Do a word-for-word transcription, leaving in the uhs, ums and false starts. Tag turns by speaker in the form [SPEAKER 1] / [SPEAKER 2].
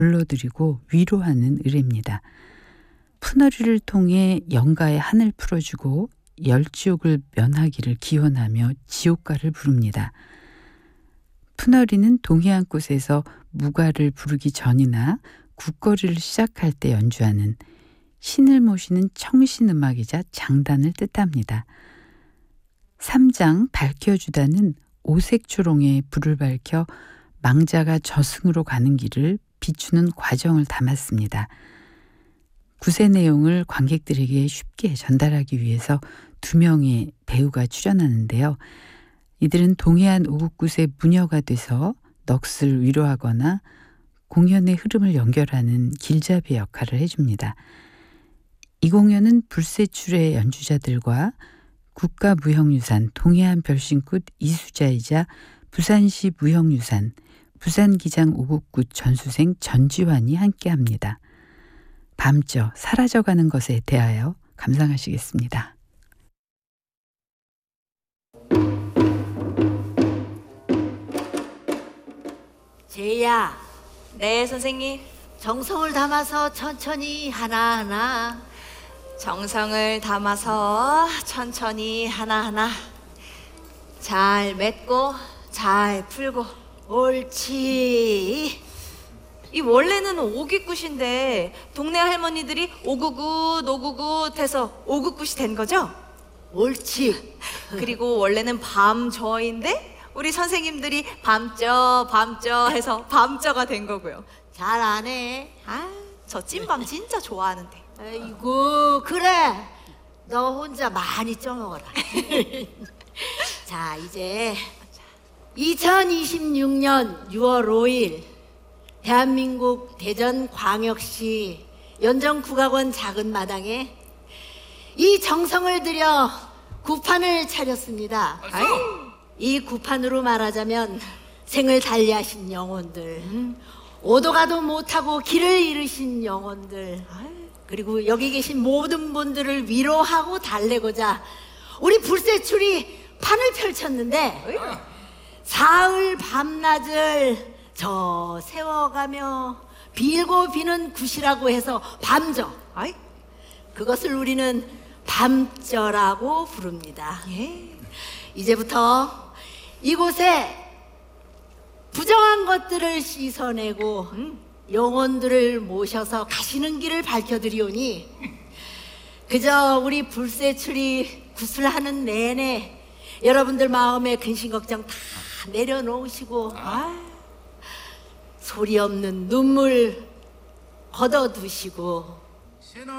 [SPEAKER 1] 불러들이고 위로하는 의례입니다. 푸너리를 통해 영가의 한을 풀어주고 열지옥을 면하기를 기원하며 지옥가를 부릅니다. 푸너리는 동해안 곳에서 무가를 부르기 전이나 국거리를 시작할 때 연주하는 신을 모시는 청신음악이자 장단을 뜻합니다. 삼장 밝혀주다는 오색초롱에 불을 밝혀 망자가 저승으로 가는 길을 비추는 과정을 담았습니다. 구세 내용을 관객들에게 쉽게 전달하기 위해서 두 명의 배우가 출연하는데요. 이들은 동해안 오국굿의 무녀가 돼서 넋을 위로하거나 공연의 흐름을 연결하는 길잡이 역할을 해줍니다. 이 공연은 불세출의 연주자들과 국가무형유산 동해안 별신굿 이수자이자 부산시 무형유산 부산기장 오국굿 전수생 전지환이 함께합니다. 밤저 사라져가는 것에 대하여 감상하시겠습니다.
[SPEAKER 2] 제이야,
[SPEAKER 3] 네, 선생님.
[SPEAKER 2] 정성을 담아서 천천히 하나하나.
[SPEAKER 3] 정성을 담아서 천천히 하나하나. 잘 맺고 잘 풀고.
[SPEAKER 2] 옳지.
[SPEAKER 3] 이 원래는 오깃굿인데 동네 할머니들이 오구굿 오구굿 해서 오굿굿이 된 거죠?
[SPEAKER 2] 옳지.
[SPEAKER 3] 그리고 원래는 밤저인데 우리 선생님들이 밤저 밤저 해서 밤저가 된 거고요.
[SPEAKER 2] 잘 안 해.
[SPEAKER 3] 아, 저 찐밤 진짜 좋아하는데.
[SPEAKER 2] 아이고, 그래. 너 혼자 많이 쪄먹어라. 자, 이제 이천이십육 년 유월 오일 대한민국 대전광역시 연정국악원 작은 마당에 이 정성을 들여 구판을 차렸습니다. 아이, 이 구판으로 말하자면 생을 달리하신 영혼들, 음, 오도 가도 못하고 길을 잃으신 영혼들, 그리고 여기 계신 모든 분들을 위로하고 달래고자 우리 불세출이 판을 펼쳤는데 사흘 밤낮을 저 세워가며 빌고 비는 굿이라고 해서 밤저, 아이, 그것을 우리는 밤저라고 부릅니다.
[SPEAKER 3] 예.
[SPEAKER 2] 이제부터 이곳에 부정한 것들을 씻어내고 음, 영혼들을 모셔서 가시는 길을 밝혀드리오니 그저 우리 불세출이 굿을 하는 내내 여러분들 마음에 근심 걱정 다 내려놓으시고 아, 소리 없는 눈물 걷어두시고